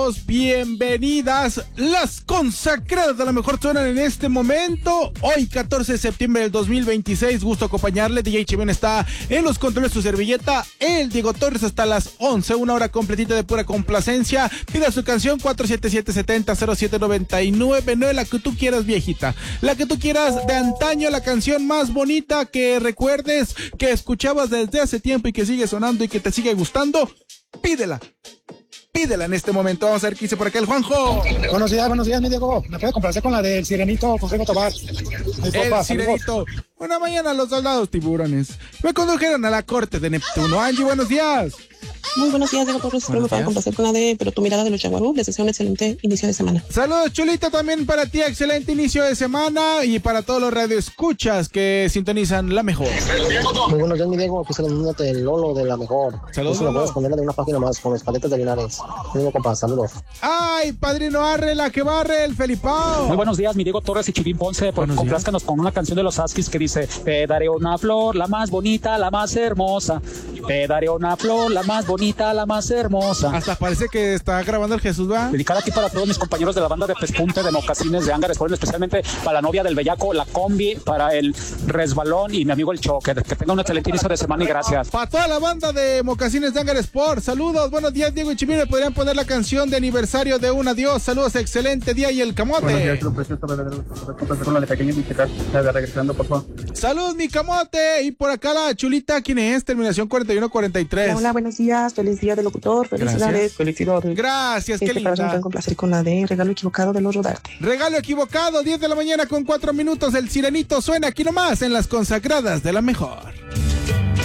Bienvenidas, las consagradas de la mejor suenan en este momento. Hoy 14 de septiembre del 2026, gusto acompañarle. DJ Chimén está en los controles, su servilleta, el Diego Torres hasta las 11, una hora completita de pura complacencia. Pida su canción 477-70-0799, no es la que tú quieras, viejita, la que tú quieras de antaño, la canción más bonita que recuerdes, que escuchabas desde hace tiempo y que sigue sonando y que te sigue gustando. Pídela en este momento. Vamos a ver qué dice por acá el Juanjo. Buenos días, mi Diego. Me puede complacer con la del Sirenito, José Tobar. El Sirenito. Una mañana los soldados tiburones me condujeron a la corte de Neptuno. Angie, buenos días. Muy buenos días, Diego Torres. Espero me puedan complacer con la de Pero tu mirada de los Jaguarú. Les deseo un excelente inicio de semana. Saludos, Chulita, también para ti. Excelente inicio de semana. Y para todos los radioescuchas que sintonizan la mejor. Muy buenos días, mi Diego. Aquí saludos del Lolo de la mejor. Saludos. Si lo puedes ponerle de una página más con los paletas de Linares. Digo, compa, saludos. Ay, padrino Arre, la que barre, el Felipao. Muy buenos días, mi Diego Torres y Chivín Ponce. Complázcanos con una canción de los Askis que dice: te daré una flor, la más bonita, la más hermosa. Te daré una flor, la más bonita, la más hermosa. Hasta parece que está grabando el Jesús, ¿va? Dedicada aquí para todos mis compañeros de la banda de Pespunte, de Mocasines, de Ángares, especialmente para la novia del Bellaco, la Combi, para el Resbalón y mi amigo el Choque. Que tenga un excelente inicio de semana y gracias. Para toda la banda de Mocasines de Ángar Sport, saludos, buenos días, Diego y Chimín. ¿Me podrían poner la canción de aniversario de un adiós? Saludos, excelente día y el camote. Buenos días, con la de pequeño digital, regresando, por favor. Saludos, mi camote. Y por acá la Chulita, ¿quién es? Terminación 4143. Hola, buenos días. Feliz día del locutor. Felicidades. Felicidades. Gracias, qué linda. Me pueden complacer con la de Regalo equivocado de los Rodarte. Regalo equivocado, 10 de la mañana con 4 minutos. El Sirenito suena aquí nomás en las consagradas de la mejor.